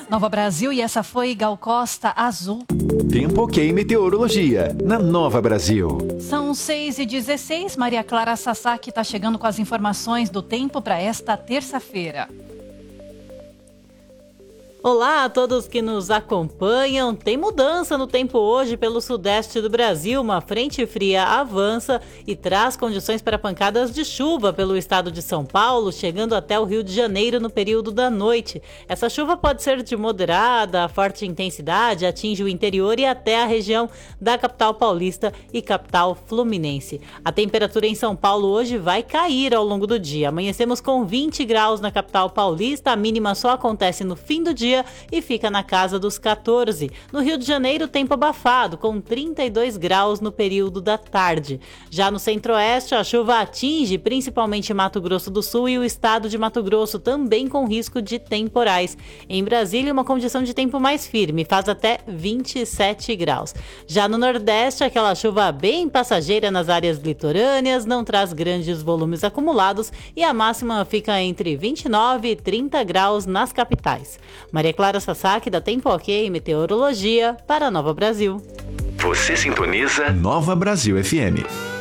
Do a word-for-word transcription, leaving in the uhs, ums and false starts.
Nova Brasil, e essa foi Gal Costa, Azul. Tempo Ok Meteorologia, na Nova Brasil. São seis e dezesseis, Maria Clara Sasaki está chegando com as informações do tempo para esta terça-feira. Olá a todos que nos acompanham. Tem mudança no tempo hoje pelo sudeste do Brasil. Uma frente fria avança e traz condições para pancadas de chuva pelo estado de São Paulo, chegando até o Rio de Janeiro no período da noite. Essa chuva pode ser de moderada a forte intensidade, atinge o interior e até a região da capital paulista e capital fluminense. A temperatura em São Paulo hoje vai cair ao longo do dia. Amanhecemos com vinte graus na capital paulista, a mínima só acontece no fim do dia e fica na casa dos quatorze. No Rio de Janeiro, tempo abafado, com trinta e dois graus no período da tarde. Já no centro-oeste, a chuva atinge principalmente Mato Grosso do Sul e o estado de Mato Grosso, também com risco de temporais. Em Brasília, uma condição de tempo mais firme, faz até vinte e sete graus. Já no Nordeste, aquela chuva bem passageira nas áreas litorâneas, não traz grandes volumes acumulados e a máxima fica entre vinte e nove e trinta graus nas capitais. Maria Clara Sasaki, da Tempo Ok Meteorologia, para Nova Brasil. Você sintoniza Nova Brasil F M.